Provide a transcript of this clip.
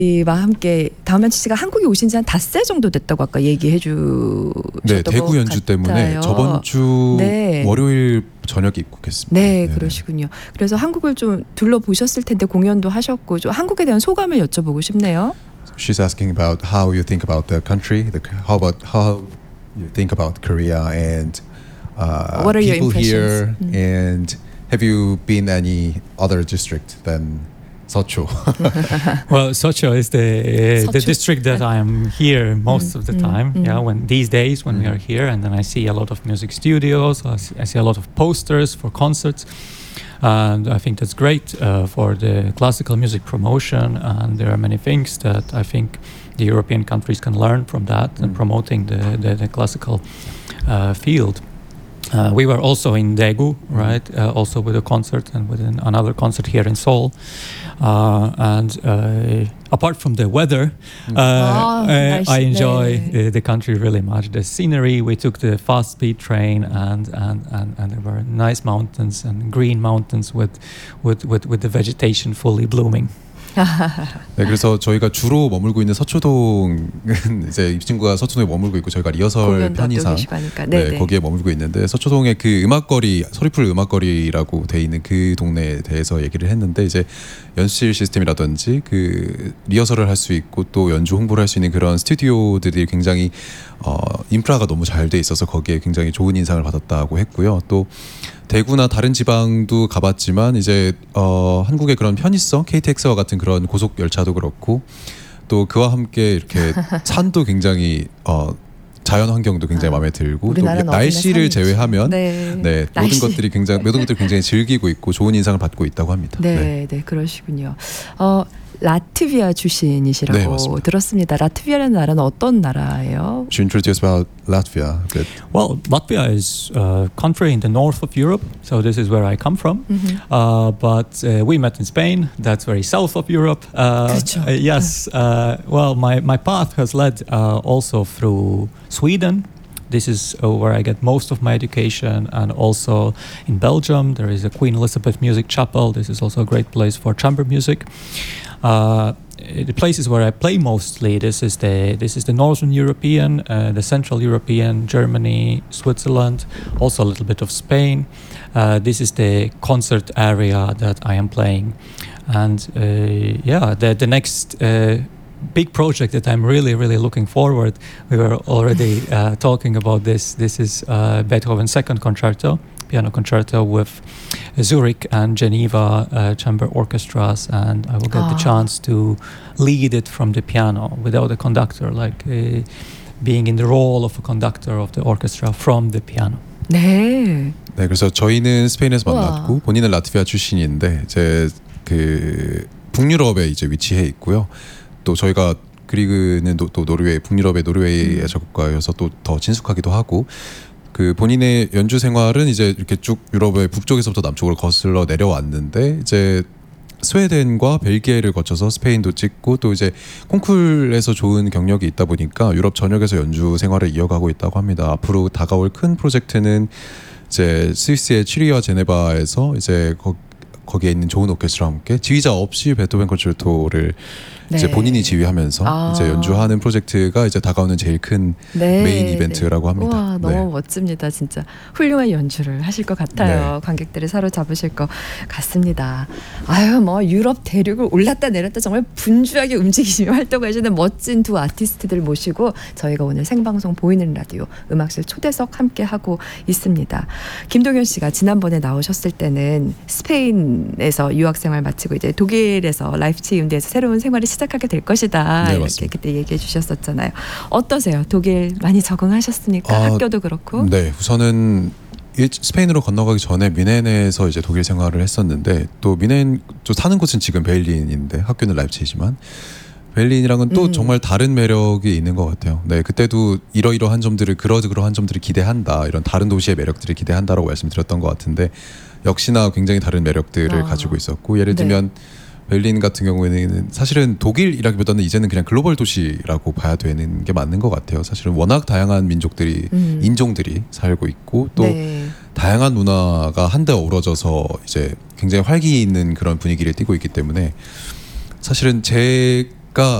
와 함께 다음현 씨가 한국에 오신 지 한 닷새 정도 됐다고 아까 얘기해 주셨던 네, 대구 것 연주 같아요. 때문에 저번 주 네. 월요일 저녁에 입국했습니다. 네, 그러시군요. 그래서 한국을 좀 둘러보셨을 텐데 공연도 하셨고 좀 한국에 대한 소감을 여쭤보고 싶네요. She's asking about how you think about the country, how you think about Korea and What are your people here, impressions? and have you been any other district than Seocho? Well, Socho is the Socho. district that I am here most of the time. Yeah, when these days when we are here, and then I see a lot of music studios. I see a lot of posters for concerts, and I think that's great for the classical music promotion. And there are many things that I think the European countries can learn from that and promoting the classical field. We were also in Daegu, right? Also with a concert and with another concert here in Seoul. And apart from the weather, I enjoy the country really much. The scenery, we took the fast speed train and there were nice mountains and green mountains with the vegetation fully blooming. 네, 그래서 저희가 주로 머물고 있는 서초동은 이제 입진구가 서초동에 머물고 있고 저희가 리허설 편의상 네, 거기에 머물고 있는데 서초동의 그 음악거리 서리풀 음악거리라고 돼 있는 그 동네에 대해서 얘기를 했는데 이제 연습실 시스템이라든지 그 리허설을 할 수 있고 또 연주 홍보를 할 수 있는 그런 스튜디오들이 굉장히 인프라가 너무 잘 돼 있어서 거기에 굉장히 좋은 인상을 받았다고 했고요. 또 대구나 다른 지방도 가봤지만 이제 한국의 그런 편의성, KTX와 같은 그런 고속 열차도 그렇고 또 그와 함께 이렇게 산도 굉장히 자연 환경도 굉장히 마음에 들고 또 날씨를 제외하면 네, 모든 것들이 굉장히 즐기고 있고 좋은 인상을 받고 있다고 합니다. 네, 그러시군요. 라트비아 출신이시라고 네, 들었습니다. 라트비아라는 나라는 어떤 나라예요? Should you introduce about Latvia a bit? Well, Latvia is a country in the north of Europe, so this is where I come from. But we met in Spain, that's very south of Europe. Yes, well, my path has led also through Sweden. This is where I get most of my education, and also in Belgium there is a Queen Elizabeth Music Chapel. This is also a great place for chamber music. The places where I play mostly, this is the Northern European, the Central European, Germany, Switzerland, also a little bit of Spain. This is the concert area that I am playing, and the next big project that I'm really looking forward. We were already talking about this. This is Beethoven's Second Concerto, piano concerto with Zurich and Geneva chamber orchestras, and I will get the chance to lead it from the piano without a conductor, like being in the role of a conductor of the orchestra from the piano. 네. 네, 그래서 저희는 스페인에서 만났고 본인은 라트비아 출신인데 이제 그 북유럽에 이제 위치해 있고요. 또 저희가 그리그는 또 노르웨이, 북유럽의 노르웨이의 작곡가여서 또 더 친숙하기도 하고 그 본인의 연주 생활은 이제 이렇게 쭉 유럽의 북쪽에서부터 남쪽으로 거슬러 내려왔는데 이제 스웨덴과 벨기에를 거쳐서 스페인도 찍고 또 이제 콩쿨에서 좋은 경력이 있다 보니까 유럽 전역에서 연주 생활을 이어가고 있다고 합니다. 앞으로 다가올 큰 프로젝트는 이제 스위스의 취리히와 제네바에서 이제 거기에 있는 좋은 오케스트라와 함께 지휘자 없이 베토벤 콘체르토를 이제 본인이 지휘하면서 이제 연주하는 프로젝트가 이제 다가오는 제일 큰 메인 이벤트라고 합니다. 와, 너무 멋집니다. 진짜 훌륭한 연주를 하실 것 같아요. 네. 관객들을 사로잡으실 것 같습니다. 아유, 뭐 유럽 대륙을 올랐다 내렸다 정말 분주하게 움직이시며 활동하시는 멋진 두 아티스트들 모시고 저희가 오늘 생방송 보이는 라디오 음악실 초대석 함께 하고 있습니다. 김동현 씨가 지난번에 나오셨을 때는 스페인에서 유학생활 마치고 이제 독일에서 라이프치히 음대에서 새로운 생활을 시작하게 될 것이다. 네, 이렇게 맞습니다. 그때 얘기해 주셨었잖아요. 어떠세요? 독일 많이 적응하셨습니까? 학교도 그렇고. 네, 우선은 스페인으로 건너가기 전에 미넨에서 이제 독일 생활을 했었는데 또 미넨 저 사는 곳은 지금 베를린인데 학교는 라이프치히지만 베를린이랑은 또 정말 다른 매력이 있는 것 같아요. 네, 그때도 이러이러한 점들을 그러한 점들을 기대한다, 이런 다른 도시의 매력들을 기대한다라고 말씀드렸던 것 같은데 역시나 굉장히 다른 매력들을 가지고 있었고 예를 들면 베를린 같은 경우에는 사실은 독일이라기보다는 이제는 그냥 글로벌 도시라고 봐야 되는 게 맞는 것 같아요. 사실은 워낙 다양한 민족들이 인종들이 살고 있고 또 다양한 문화가 한데 어우러져서 이제 굉장히 활기 있는 그런 분위기를 띠고 있기 때문에 사실은 제 가